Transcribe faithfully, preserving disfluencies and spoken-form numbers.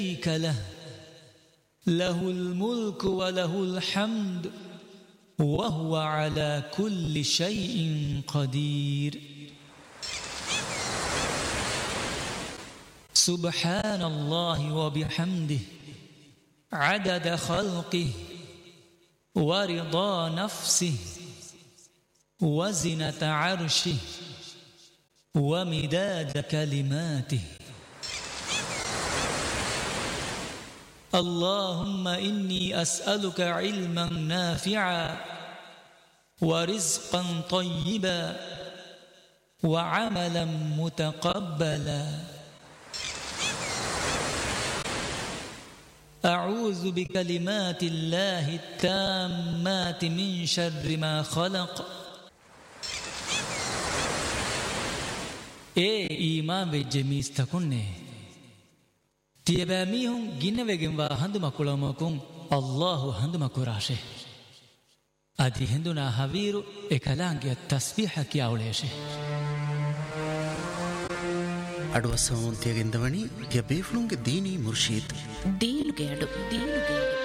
شريك له له الملك وله الحمد وهو على كل شيء قدير سبحان الله وبحمده عدد خلقه ورضا نفسه وزنة عرشه ومداد كلماته اللهم إني أسألك علما نافعا ورزقا طيبا وعملا متقبلا أعوذ بكلمات الله التامات من شر ما خلق اے ایمان ویجے میستکنے تیبامیہم گنوگن وا ہندمکلومکن اللہ ہندمکراشے ادی ہندنا حویرو اکلانگی تسبیح کیاولیشے ಅಡುವಸವನ್ ತ್ಯಗೆಂದವಣಿ ತ್ಯ ಬೇಫ್ಲುಂಗೆ ದೀನಿ ಮುರ್ಶೀದ್ ದೀನುಗೆ ಅಡು ದೀನುಗೆ